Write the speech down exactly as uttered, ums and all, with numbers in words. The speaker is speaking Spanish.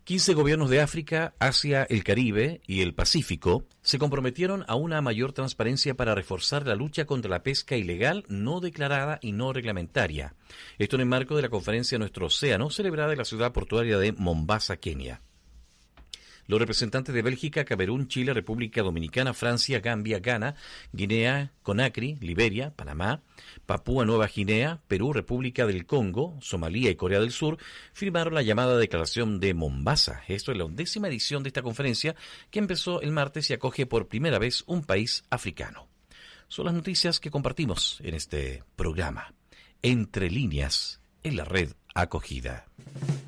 quince gobiernos de África, Asia, el Caribe y el Pacífico se comprometieron a una mayor transparencia para reforzar la lucha contra la pesca ilegal, no declarada y no reglamentaria. Esto en el marco de la conferencia Nuestro Océano, celebrada en la ciudad portuaria de Mombasa, Kenia. Los representantes de Bélgica, Camerún, Chile, República Dominicana, Francia, Gambia, Ghana, Guinea, Conakry, Liberia, Panamá, Papúa Nueva Guinea, Perú, República del Congo, Somalia y Corea del Sur firmaron la llamada Declaración de Mombasa. Esto es la undécima edición de esta conferencia que empezó el martes y acoge por primera vez un país africano. Son las noticias que compartimos en este programa. Entre líneas, en la red acogida.